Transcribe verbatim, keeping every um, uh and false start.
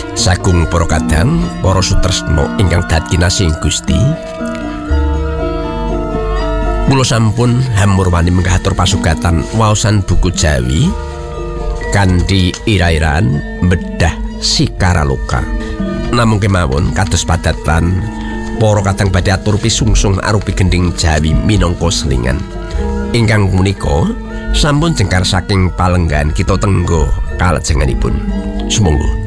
sagung para kadang, para sutresna ingkang dadi kinasih Gusti. Kula sampun hamurwani mengkatur pasugatan waosan buku Jawi kanthi ira-iraan bedah Sikaraloka. Namung kemawon kados padatan para kadang badhe atur pisungsung arupi gending Jawi minangka selingan. Ingkang punika sampun jengkar saking palenggan kita tenggo kalajenganipun. Sumangga.